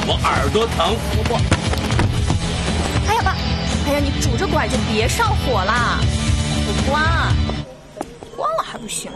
我耳朵疼。 不，哎呀爸，哎呀你拄着拐就别上火啦，我关了还不行。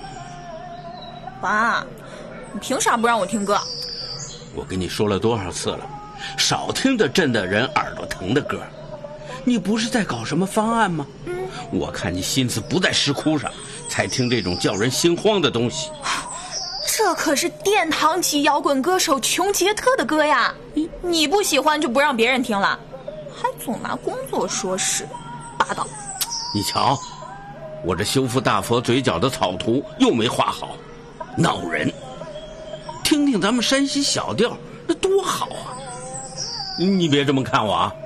爸，你凭啥不让我听歌？ 我跟你说了多少次了，少听着震得人耳朵疼的歌。你不是在搞什么方案吗？我看你心思不在石窟上，才听这种叫人心慌的东西。 这可是殿堂级摇滚歌手琼杰特的歌呀，你不喜欢就不让别人听了，还总拿工作说事，霸道。 你瞧，我这修复大佛嘴角的草图又没画好，恼人。听听咱们山西小调，那多好啊！你别这么看我啊。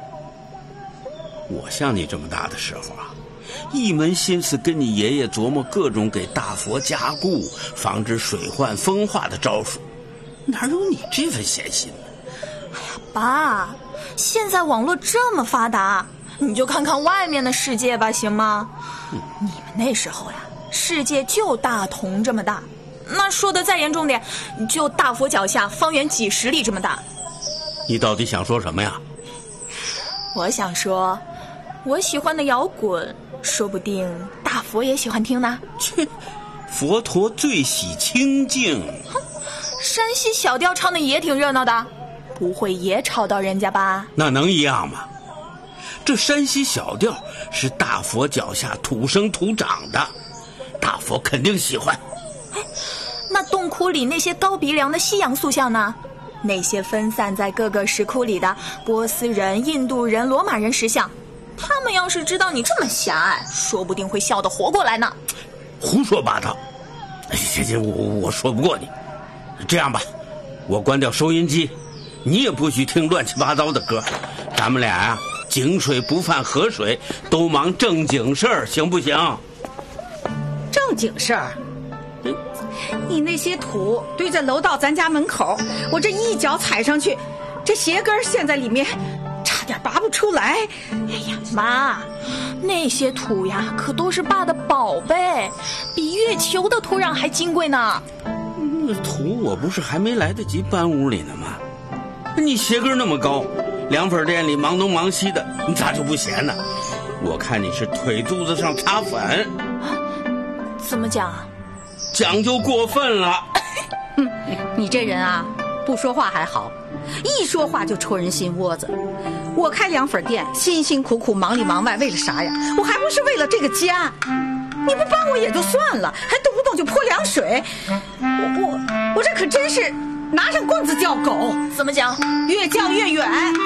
我像你这么大的时候啊，一门心思跟你爷爷琢磨各种给大佛加固、防止水患风化的招数，哪有你这份闲心呢？ 哎呀，爸，现在网络这么发达，你就看看外面的世界吧，行吗？你们那时候呀，世界就大同这么大，那说的再严重点，就大佛脚下方圆几十里这么大。 你到底想说什么呀？ 我想说，我喜欢的摇滚，说不定大佛也喜欢听呢。 切，佛陀最喜清静。 山西小调唱的也挺热闹的，不会也吵到人家吧？ 那能一样吗？这山西小调是大佛脚下土生土长的，大佛肯定喜欢。 那洞窟里那些高鼻梁的西洋塑像呢？那些分散在各个石窟里的波斯人、印度人、罗马人石像，他们要是知道你这么狭隘，说不定会笑得活过来呢。 胡说八道！行，我说不过你。这样吧，我关掉收音机，你也不许听乱七八糟的歌，咱们俩啊，井水不犯河水，都忙正经事儿，行不行？ 正经事儿？你那些土堆在楼道咱家门口，我这一脚踩上去，这鞋跟陷在里面，差点拔不出来。 哎呀妈，那些土呀可都是爸的宝贝，比月球的土壤还金贵呢。 那土我不是还没来得及搬屋里呢吗？你鞋跟那么高，凉粉店里忙东忙西的，你咋就不嫌呢？我看你是腿肚子上擦粉。 怎么讲啊？ 讲究过分了。 你这人啊，不说话还好，一说话就戳人心窝子。我开凉粉店，辛辛苦苦忙里忙外，为了啥呀？我还不是为了这个家。你不帮我也就算了，还动不动就泼凉水。我这可真是拿上棍子叫狗。 怎么讲？ 越叫越远。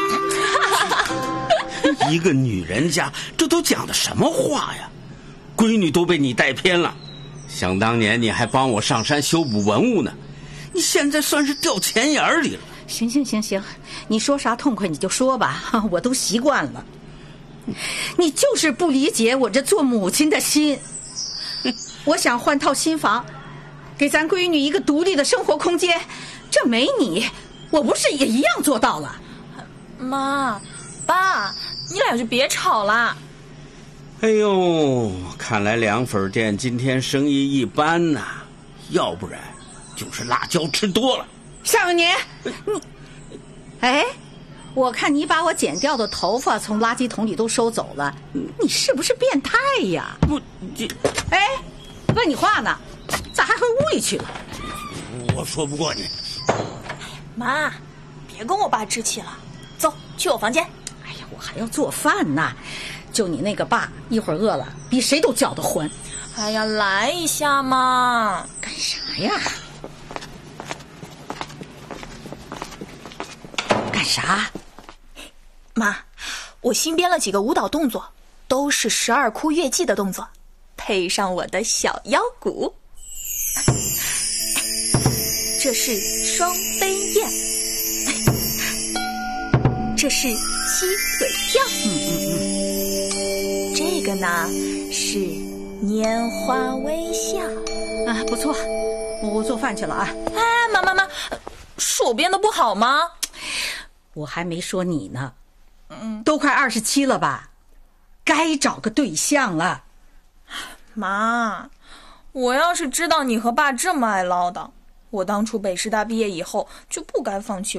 一个女人家，这都讲的什么话呀？闺女都被你带偏了。想当年你还帮我上山修补文物呢，你现在算是掉钱眼里了。 行，你说啥痛快你就说吧，我都习惯了。你就是不理解我这做母亲的心。我想换套新房，给咱闺女一个独立的生活空间，这没你，我不是也一样做到了？ 妈，爸，你俩就别吵了。 哎呦，看来凉粉店今天生意一般呐，要不然就是辣椒吃多了。 尚有年，你，哎，我看你把我剪掉的头发从垃圾桶里都收走了，你是不是变态呀？ 不， 哎，问你话呢，咋还回屋里去了？ 我说不过你。 妈，别跟我爸置气了，走，去我房间。 哎呀，我还要做饭呢。就你那个爸，一会儿饿了比谁都叫得欢。 哎呀，来一下嘛！ 干啥呀？干啥？ 妈，我新编了几个舞蹈动作，都是12窟乐伎的动作，配上我的小腰鼓。这是双飞燕，这是鸡腿跳。这个呢是拈花微笑。 啊，不错，我做饭去了啊。 哎，妈，是我编的不好吗？ 我还没说你呢。都快27了吧，该找个对象了。 妈，我要是知道你和爸这么爱唠叨，我当初北师大毕业以后就不该放弃